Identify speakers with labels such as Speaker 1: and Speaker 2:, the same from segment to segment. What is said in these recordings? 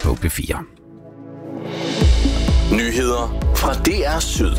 Speaker 1: på P4.
Speaker 2: Nyheder fra DR Syd.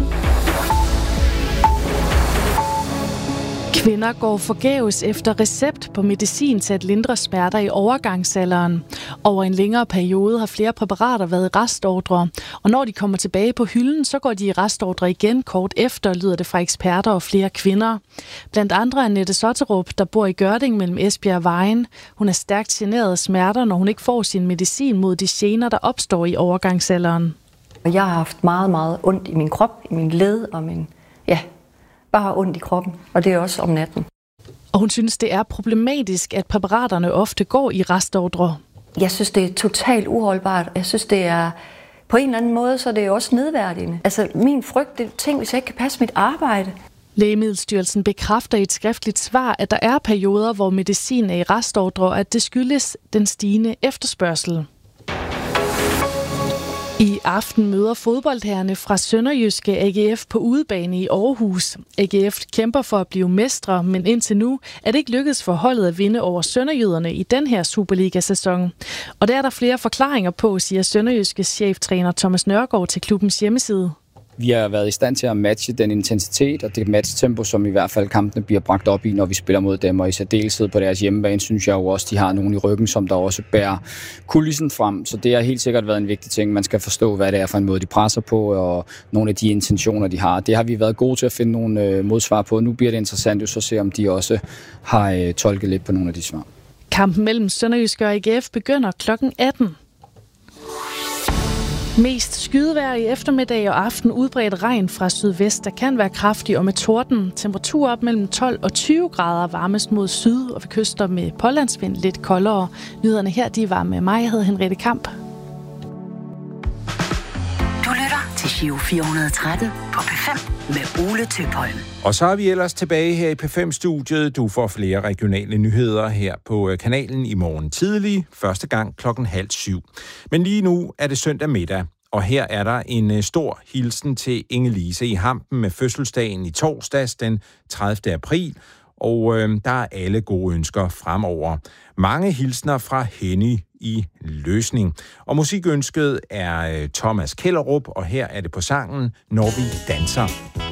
Speaker 3: Kvinder går forgæves efter recept på medicin til at lindre smerter i overgangsalderen. Over en længere periode har flere præparater været i restordre, og når de kommer tilbage på hylden, så går de i restordre igen kort efter, lyder det fra eksperter og flere kvinder. Blandt andre Annette Sotterup, der bor i Gørding mellem Esbjerg og Vejen. Hun er stærkt generet af smerter, når hun ikke får sin medicin mod de gener, der opstår i overgangsalderen.
Speaker 4: Jeg har haft meget, meget ondt i min krop, i min led og bare ondt i kroppen, og det er også om natten.
Speaker 3: Og hun synes, det er problematisk, at præparaterne ofte går i restordre.
Speaker 4: Jeg synes, det er totalt uholdbart. Jeg synes, det er på en eller anden måde, så det er også nedværdigende. Altså, min frygt, det er ting, hvis jeg ikke kan passe mit arbejde.
Speaker 3: Lægemiddelstyrelsen bekræfter i et skriftligt svar, at der er perioder, hvor medicin er i restordre, og at det skyldes den stigende efterspørgsel. I aften møder fodboldherrerne fra Sønderjyske AGF på udebane i Aarhus. AGF kæmper for at blive mestre, men indtil nu er det ikke lykkedes for holdet at vinde over Sønderjyderne i den her Superliga-sæson. Og der er der flere forklaringer på, siger Sønderjyskes cheftræner Thomas Nørgaard til klubbens hjemmeside.
Speaker 5: Vi har været i stand til at matche den intensitet og det matchtempo, som i hvert fald kampene bliver bragt op i, når vi spiller mod dem. Og i særdeleshed på deres hjemmebane, synes jeg jo også, de har nogen i ryggen, som der også bærer kulissen frem. Så det har helt sikkert været en vigtig ting. Man skal forstå, hvad det er for en måde, de presser på, og nogle af de intentioner, de har. Det har vi været gode til at finde nogle modsvar på. Nu bliver det interessant jo så se, om de også har tolket lidt på nogle af de svar.
Speaker 3: Kampen mellem Sønderjyske og AGF begynder kl. 18. Mest skydevejr i eftermiddag og aften, udbredt regn fra sydvest, der kan være kraftig og med torden. Temperatur op mellem 12 og 20 grader, varmest mod syd og ved kyster med pålandsvind lidt koldere. Nyhederne her, de var med mig, jeg hedder Henriette Kamp.
Speaker 6: Du lytter til Giro 413 på P5 med Ole Tøpholm.
Speaker 7: Og så er vi ellers tilbage her i P5-studiet. Du får flere regionale nyheder her på kanalen i morgen tidlig. Første gang 6:30. Men lige nu er det søndag middag, og her er der en stor hilsen til Inge-Lise i Hampen med fødselsdagen i torsdags den 30. april. Og der er alle gode ønsker fremover. Mange hilsner fra Henny i Løsning. Og musikønsket er Thomas Kellerup, og her er det på sangen Når vi danser.